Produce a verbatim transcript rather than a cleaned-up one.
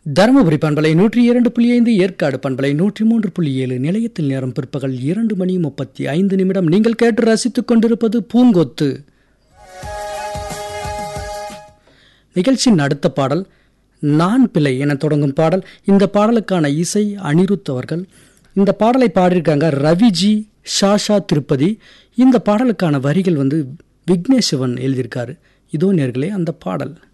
தருமபுரி பண்பலை நூற்றி இரண்டு புள்ளி ஐந்து, ஏற்காடு பண்பலை நூற்றி மூன்று புள்ளி ஏழு. நிலையத்தில் நேரம் பிற்பகல் இரண்டு மணி முப்பத்தி ஐந்து நிமிடம். நீங்கள் கேட்டு ரசித்துக் கொண்டிருப்பது பூங்கொத்து. நிகழ்ச்சியின் அடுத்த பாடல் நான் பிள்ளை என தொடங்கும் பாடல். இந்த பாடலுக்கான இசை அனிருத் அவர்கள். இந்த பாடலை பாடியிருக்காங்க ரவிஜி, ஷாஷா திருப்பதி. இந்த பாடலுக்கான வரிகள் வந்து விக்னேஷ் சிவன் எழுதியிருக்காரு. இதோ நேர்களே அந்த பாடல்.